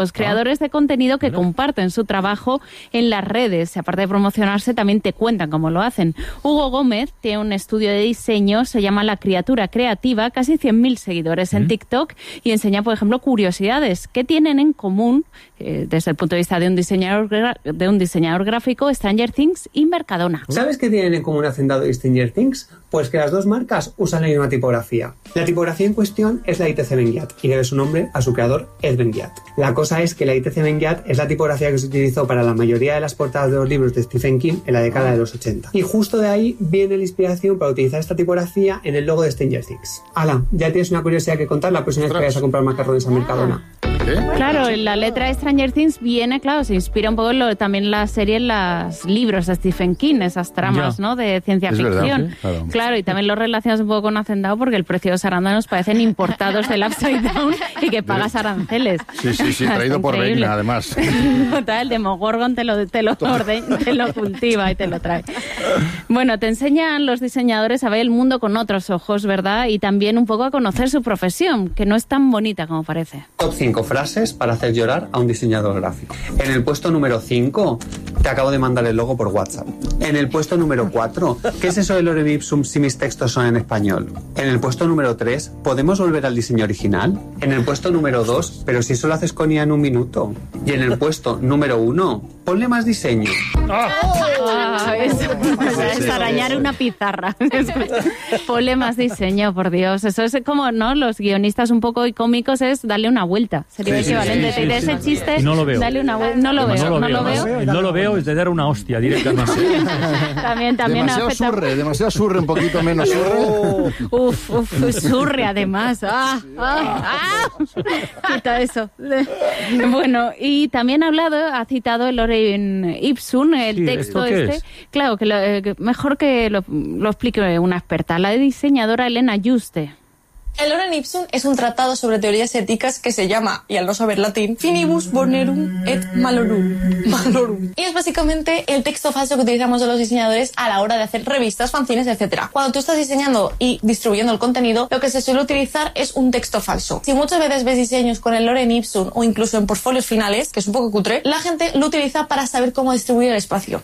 Los creadores de contenido que comparten su trabajo en las redes. Aparte de promocionarse, también te cuentan cómo lo hacen. Hugo Gómez tiene un estudio de diseño, se llama La Criatura Creativa, casi 100.000 seguidores en TikTok, y enseña, por ejemplo, curiosidades. ¿Qué tienen en común, desde el punto de vista de un diseñador gráfico, Stranger Things y Mercadona? ¿Sabes qué tienen en común Hacendado y Stranger Things? Pues que las dos marcas usan la misma tipografía. La tipografía en cuestión es la ITC Ben-Ghiat y debe su nombre a su creador, Ed Ben-Ghiat. La cosa es que la ITC Ben-Ghiat es la tipografía que se utilizó para la mayoría de las portadas de los libros de Stephen King en la década de los 80. Y justo de ahí viene la inspiración para utilizar esta tipografía en el logo de Stranger Things. Ala, ya tienes una curiosidad que contar la próxima vez que vayas a comprar macarrones a Mercadona. ¿Qué? Claro, la letra de Stranger Things viene, claro, se inspira un poco también la serie en los libros de Stephen King, esas tramas, ¿no?, de ciencia ficción. Verdad, sí, claro, y también lo relacionas un poco con Hacendado porque el precio de los arándanos parecen importados del Upside Down y que pagas aranceles. Sí, traído por Reina, además. Total, el Demogorgon te lo cultiva y te lo trae. Bueno, te enseñan los diseñadores a ver el mundo con otros ojos, ¿verdad? Y también un poco a conocer su profesión, que no es tan bonita como parece. Top 5 frases para hacer llorar a un diseñador gráfico. En el puesto número 5, te acabo de mandar el logo por WhatsApp. En el puesto número 4, ¿qué es eso de lorem ipsum si mis textos son en español? En el puesto número 3, ¿podemos volver al diseño original? En el puesto número 2, pero si eso lo haces con IA en un minuto. Y en el puesto número 1, ponle más diseño. Es arañar una pizarra. Ponle más diseño, por Dios. Eso es como, ¿no? Los guionistas un poco cómicos es darle una vuelta. Sería equivalente. De ese chiste, y no lo veo. Dale una vuelta. No lo veo. No lo veo, es de dar una hostia directamente. También demasiado surre, un poquito menos surre. Surre además. Quita eso. Bueno, y también ha citado el lorem ipsum, el texto este. Claro, que mejor que lo explique una experta, la diseñadora Elena Juste. El lorem ipsum es un tratado sobre teorías éticas que se llama, y al no saber latín, Finibus Bonorum et Malorum. Y es básicamente el texto falso que utilizamos los diseñadores a la hora de hacer revistas, fanzines, etc. Cuando tú estás diseñando y distribuyendo el contenido, lo que se suele utilizar es un texto falso. Si muchas veces ves diseños con el lorem ipsum o incluso en portfolios finales, que es un poco cutre, la gente lo utiliza para saber cómo distribuir el espacio.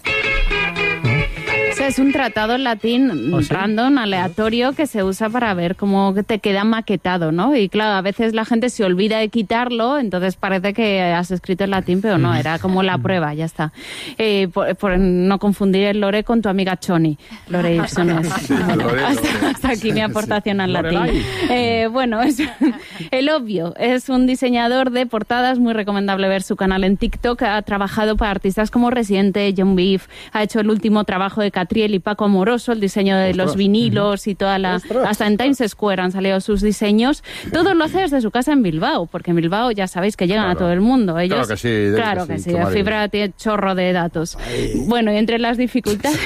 Es un tratado en latín random, aleatorio, que se usa para ver cómo te queda maquetado, ¿no? Y claro, a veces la gente se olvida de quitarlo, entonces parece que has escrito en latín, pero no, era como la prueba, ya está. Por no confundir el lore con tu amiga Choni. Lore Ipsum es. Hasta aquí mi aportación al latín. Bueno, el obvio es un diseñador de portadas, muy recomendable ver su canal en TikTok. Ha trabajado para artistas como Residente, John Beef, ha hecho el último trabajo de Catriel y Paco Amoroso, el diseño de los vinilos y toda la... Hasta en Times Square han salido sus diseños. Todo lo hace desde su casa en Bilbao, porque en Bilbao ya sabéis que llegan a todo el mundo. Ellos, claro que sí. La fibra tiene chorro de datos. Bueno, y entre las dificultades...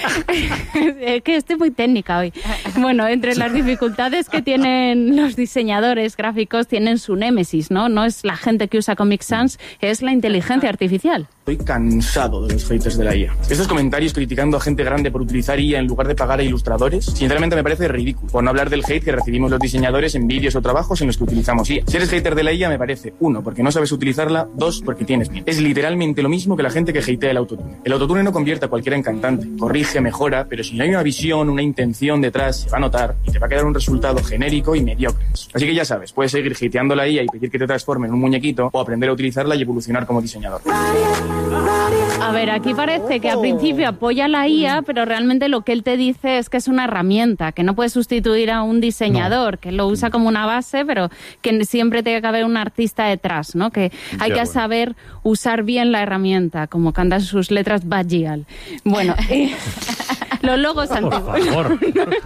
es que estoy muy técnica hoy. Bueno, entre las dificultades que tienen los diseñadores gráficos, tienen su némesis, ¿no? No es la gente que usa Comic Sans, es la inteligencia artificial. Estoy cansado de los haters de la IA. Estos comentarios criticando a gente grande por utilizar IA en lugar de pagar a ilustradores, sinceramente me parece ridículo. Por no hablar del hate que recibimos los diseñadores en vídeos o trabajos en los que utilizamos IA. Si eres hater de la IA, me parece, 1, porque no sabes utilizarla, 2, porque tienes miedo. Es literalmente lo mismo que la gente que hatea el autotune. El autotune no convierte a cualquiera en cantante. Corrige, mejora, pero si no hay una visión, una intención detrás, se va a notar y te va a quedar un resultado genérico y mediocre. Así que ya sabes, puedes seguir hateando la IA y pedir que te transforme en un muñequito o aprender a utilizarla y evolucionar como diseñador. A ver, aquí parece que al principio apoya la IA, pero realmente lo que él te dice es que es una herramienta, que no puede sustituir a un diseñador, que lo usa como una base, pero que siempre tiene que haber un artista detrás, ¿no? Que hay que saber usar bien la herramienta, como cantan sus letras Bajial. Bueno, los logos antiguos. Por favor.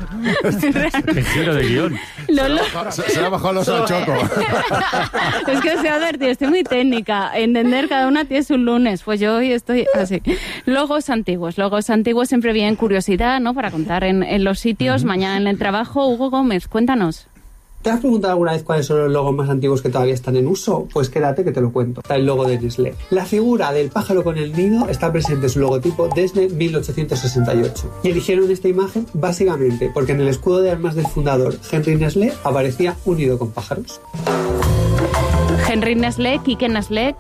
Qué giro de guión. Se ha bajado los al choco. Es que os he advertido, estoy muy técnica. Entender cada una tiene su lunes. Pues yo hoy estoy así. Logos antiguos. Logos antiguos siempre vienen curiosidad, ¿no? Para contar en los sitios. Mañana en el trabajo. Hugo Gómez, cuéntanos. ¿Te has preguntado alguna vez cuáles son los logos más antiguos que todavía están en uso? Pues quédate que te lo cuento. Está el logo de Nestlé. La figura del pájaro con el nido está presente en su logotipo desde 1868. Y eligieron esta imagen básicamente porque en el escudo de armas del fundador, Henry Nestlé, aparecía un nido con pájaros. Henry Nestlé, Quique Nestlé,